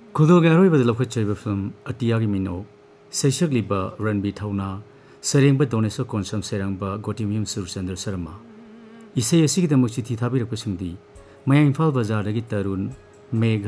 ꯈꯨꯗꯣꯜꯒꯤ ꯑꯔꯣꯏꯕꯗ ꯂꯧꯈꯠꯆꯔꯤꯕ ꯐꯤल्म ꯑꯇꯤꯌꯥꯒꯤ ꯃꯤꯅꯣꯛ ꯁꯩꯁꯛꯂꯤꯕ ꯔꯟꯕꯤ ꯊꯧꯅꯥ ꯁꯩꯔꯦꯡꯕ ꯗꯣꯅꯦꯁꯣꯔ ꯀꯣꯟꯁꯝ ꯁꯩꯔꯥꯡꯕ ꯒꯣꯇꯤꯃꯌꯨꯝ ꯁꯨꯔꯆꯟꯗ꯭ꯔ ꯁꯔꯃ ꯏꯁꯩ ꯑꯁꯤꯒꯤꯗꯃꯛ ꯆꯤꯊꯤ ꯊꯥꯕꯤꯔꯛꯄꯁꯤꯡꯗꯤ ꯃꯌꯥꯏ ꯏꯝꯐꯥꯜ ꯕꯖꯥꯔꯗꯒꯤ ꯇꯔꯨꯟ ꯃꯦꯘ